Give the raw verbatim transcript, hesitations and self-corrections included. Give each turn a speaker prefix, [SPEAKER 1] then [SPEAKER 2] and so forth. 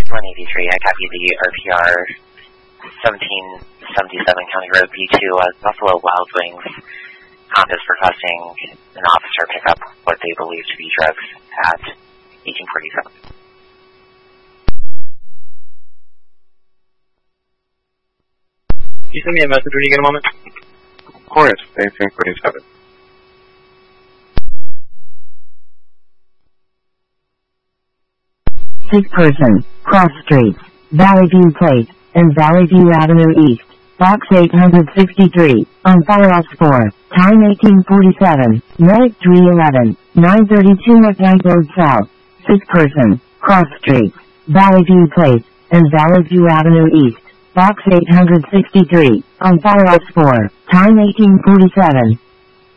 [SPEAKER 1] one eighty-three, I copy the R P R seventeen seventy-seven County Road B two as Buffalo Wild Wings um, is requesting an officer pick up what they believe to be drugs at eighteen forty-seven.
[SPEAKER 2] Can you send me a message when you get a moment?
[SPEAKER 3] Of course, eighteen forty-seven.
[SPEAKER 4] Six person, cross streets, Valley View Place, and Valley View Avenue East, box eight hundred sixty-three, on Firehouse four, time eighteen forty-seven, medic three eleven, nine thirty-two McKnight Road South. Six person, cross streets, Valley View Place, and Valley View Avenue East, box eight hundred sixty-three, on Firehouse four, time eighteen forty-seven.